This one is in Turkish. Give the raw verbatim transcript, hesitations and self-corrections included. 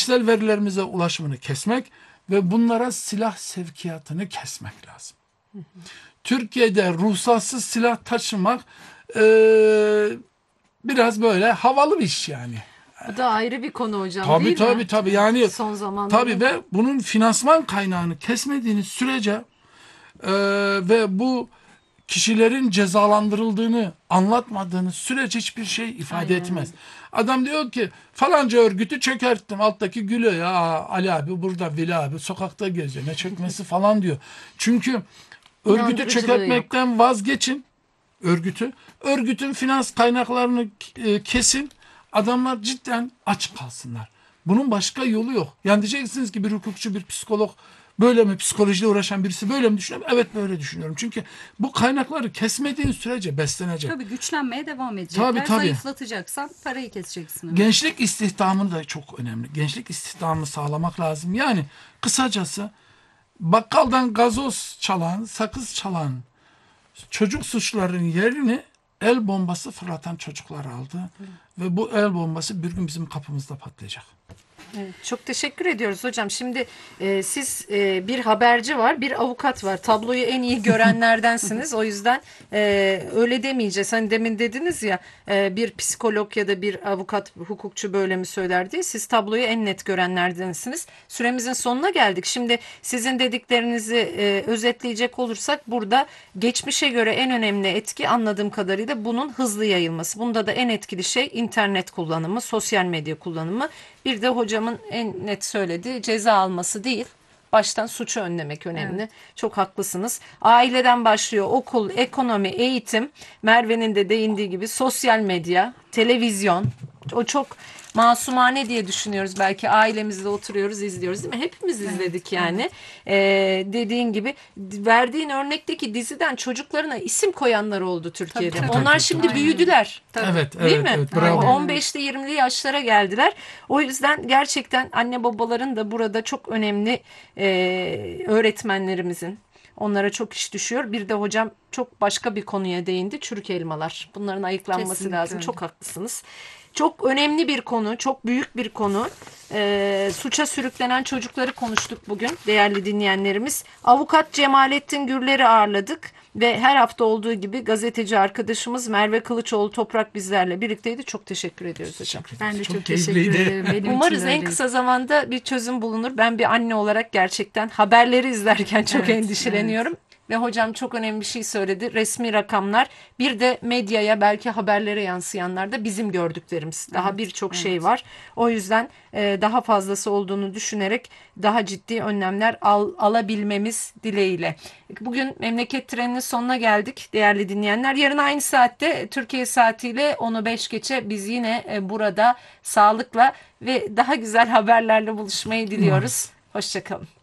kişisel verilerimize ulaşımını kesmek ve bunlara silah sevkiyatını kesmek lazım. Türkiye'de ruhsatsız silah taşımak e, biraz böyle havalı bir iş yani. Bu da ayrı bir konu hocam, Tabii değil tabii mi? tabii yani Son zamanlarda. tabii ve bunun finansman kaynağını kesmediğiniz sürece e, ve bu kişilerin cezalandırıldığını anlatmadığınız sürece hiçbir şey ifade Aynen. etmez. Adam diyor ki falanca örgütü çökerttim. Alttaki gülüyor ya, Ali abi burada, Veli abi sokakta geziyor. Ne çökmesi falan diyor. Çünkü örgütü İnandırıcılığı çökertmekten vazgeçin. Örgütü. Örgütün finans kaynaklarını e, kesin. Adamlar cidden aç kalsınlar. Bunun başka yolu yok. Yani diyeceksiniz ki bir hukukçu, bir psikolog böyle mi, psikolojiyle uğraşan birisi böyle mi düşünüyor? Evet, böyle düşünüyorum. Çünkü bu kaynakları kesmediğin sürece beslenecek. Tabii güçlenmeye devam edecekler. Tabii, tabii. Zayıflatacaksan parayı keseceksin. Gençlik istihdamı da çok önemli. Gençlik istihdamını sağlamak lazım. Yani kısacası bakkaldan gazoz çalan, sakız çalan çocuk suçlarının yerini el bombası fırlatan çocuklar aldı. Ve bu el bombası bir gün bizim kapımızda patlayacak. Evet, çok teşekkür ediyoruz hocam. Şimdi e, siz e, bir haberci var, bir avukat var. Tabloyu en iyi görenlerdensiniz. O yüzden e, öyle demeyeceğiz. Hani demin dediniz ya e, bir psikolog ya da bir avukat, hukukçu böyle mi söyler diye. Siz tabloyu en net görenlerdensiniz. Süremizin sonuna geldik. Şimdi sizin dediklerinizi e, özetleyecek olursak burada geçmişe göre en önemli etki anladığım kadarıyla bunun hızlı yayılması. Bunda da en etkili şey internet kullanımı, sosyal medya kullanımı. Bir de hocamın en net söylediği ceza alması değil, baştan suçu önlemek önemli. Evet. Çok haklısınız. Aileden başlıyor, okul, ekonomi, eğitim, Merve'nin de değindiği gibi sosyal medya, televizyon. O çok masumane diye düşünüyoruz. Belki ailemizde oturuyoruz, izliyoruz değil mi? Hepimiz izledik evet, yani. Evet. Ee, dediğin gibi verdiğin örnekteki diziden çocuklarına isim koyanlar oldu Türkiye'de. Tabii, tabii, Onlar tabii, şimdi tabii. büyüdüler. Tabii. Evet, değil evet, mi? evet, bravo. on beşli yirmili yaşlara geldiler. O yüzden gerçekten anne babaların da burada çok önemli e, öğretmenlerimizin, onlara çok iş düşüyor. Bir de hocam çok başka bir konuya değindi. Çürük elmalar. Bunların ayıklanması Kesinlikle lazım. öyle. Çok haklısınız. Çok önemli bir konu. Çok büyük bir konu. Ee, suça sürüklenen çocukları konuştuk bugün değerli dinleyenlerimiz. Avukat Cemalettin Gürler'i ağırladık. Ve her hafta olduğu gibi gazeteci arkadaşımız Merve Kılıçoğlu Toprak bizlerle birlikteydi. Çok teşekkür ediyoruz hocam. Ben de çok, Çok teşekkür keyifliydi. ederim. Benim Umarız için en öyleydi. kısa zamanda bir çözüm bulunur. Ben bir anne olarak gerçekten haberleri izlerken çok Evet, endişeleniyorum. Ve hocam çok önemli bir şey söyledi. Resmi rakamlar, bir de medyaya, belki haberlere yansıyanlar da bizim gördüklerimiz. Daha Evet, birçok evet. şey var. O yüzden e, daha fazlası olduğunu düşünerek daha ciddi önlemler al, alabilmemiz dileğiyle. Bugün Memleket Treni'nin sonuna geldik değerli dinleyenler. Yarın aynı saatte Türkiye saatiyle onu beş geçe biz yine e, burada sağlıkla ve daha güzel haberlerle buluşmayı diliyoruz. Hoşçakalın.